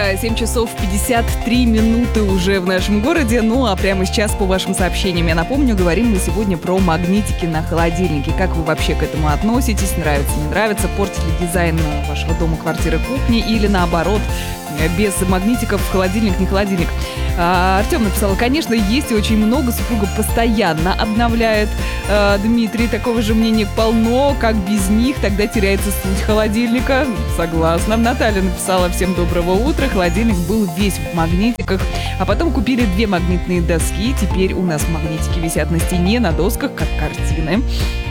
утро, 7 часов 53 минуты уже в нашем городе. Ну а прямо сейчас по вашим сообщениям я напомню, говорим мы сегодня про магнитики на холодильнике. Как вы вообще к этому относитесь? Нравится, не нравится? Портит ли дизайн вашего дома, квартиры, кухни? Или наоборот, без магнитиков холодильник не холодильник? Артем написал, конечно, есть и очень много, супруга постоянно обновляет. Дмитрий, такого же мнения полно, как без них, тогда теряется суть холодильника. Согласна. Наталья написала, всем доброго утра, холодильник был весь в магнитиках, а потом купили 2 магнитные доски, теперь у нас магнитики висят на стене, на досках, как картины.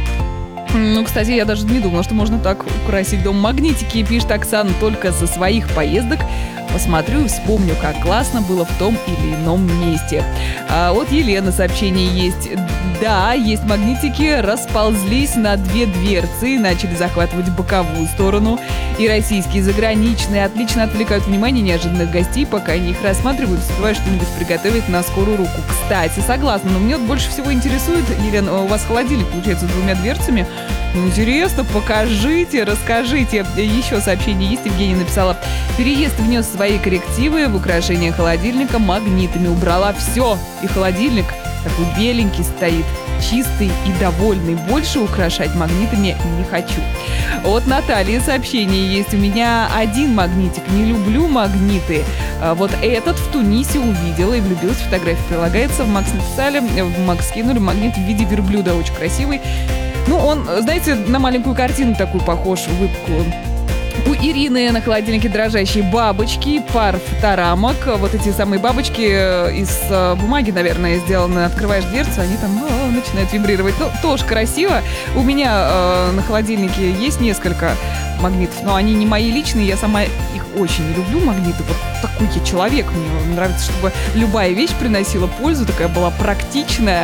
Ну, кстати, я даже не думала, что можно так украсить дом. Магнитики, пишет Оксана, только со своих поездок. Посмотрю и вспомню, как классно было в том или ином месте. От Елены сообщение есть. Да, есть магнитики, расползлись на 2 дверцы и начали захватывать боковую сторону. И российские, и заграничные отлично отвлекают внимание неожиданных гостей, пока они их рассматривают, успевая что-нибудь приготовить на скорую руку. Кстати, согласна, но мне вот больше всего интересует, Елена, у вас холодильник, получается, с 2 дверцами. Интересно, покажите, расскажите. Еще сообщение есть, Евгения написала. Переезд внес свои коррективы в украшение холодильника магнитами. Убрала все. И холодильник такой беленький стоит, чистый и довольный. Больше украшать магнитами не хочу. От Натальи сообщение есть. У меня 1 магнитик. Не люблю магниты. Вот этот в Тунисе увидела и влюбилась. Фотография прилагается. В Макс написали, в Макс скинули магнит в виде верблюда. Очень красивый. Ну, он, знаете, на маленькую картину такую похож, выпуклую. У Ирины на холодильнике дрожащие бабочки, пар фоторамок. Вот эти самые бабочки из бумаги, наверное, сделаны. Открываешь дверцу, они там начинают вибрировать. Ну, тоже красиво. У меня на холодильнике есть несколько магнитов, но они не мои личные. Я сама их очень не люблю, магниты. Вот такой я человек. Мне нравится, чтобы любая вещь приносила пользу, такая была практичная.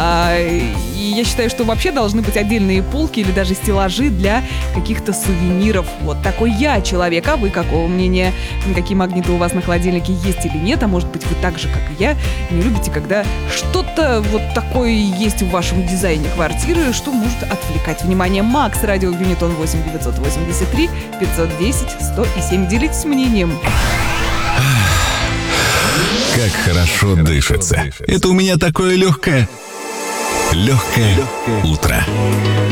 И я считаю, что вообще должны быть отдельные полки или даже стеллажи для каких-то сувениров. Вот такой я человек. А вы какого мнения? Какие магниты у вас на холодильнике есть или нет? А может быть, вы так же, как и я, не любите, когда что-то вот такое есть в вашем дизайне квартиры, что может отвлекать внимание. Макс, радио Юнитон 8 983 510 107. Делитесь мнением. Как хорошо дышится. Это у меня такое легкое утро.